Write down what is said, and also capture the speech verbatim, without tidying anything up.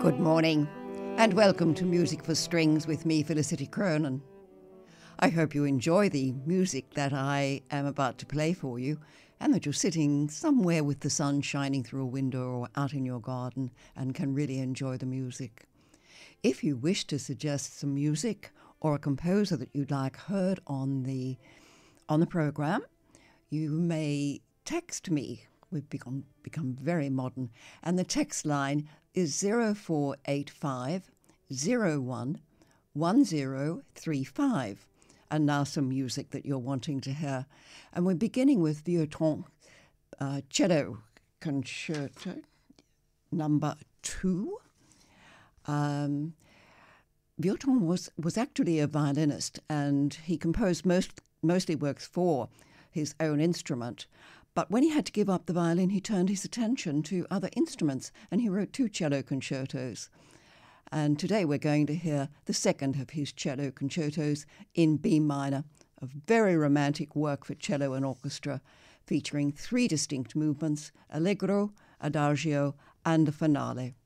Good morning, and welcome to Music for Strings with me, Felicity Cronin. I hope you enjoy the music that I am about to play for you, and that you're sitting somewhere with the sun shining through a window or out in your garden and can really enjoy the music. If you wish to suggest some music or a composer that you'd like heard on the on the program, you may text me. We've become become very modern, and the text line is zero four eight five zero one one zero three five. And now some music that you're wanting to hear. And we're beginning with Vieuxtemps uh, Cello Concerto number two. Um, Vieuxtemps was, was actually a violinist, and he composed most mostly works for his own instrument. But when he had to give up the violin, he turned his attention to other instruments, and he wrote two cello concertos. And today we're going to hear the second of his cello concertos in B minor, a very romantic work for cello and orchestra, featuring three distinct movements: Allegro, Adagio, and a finale.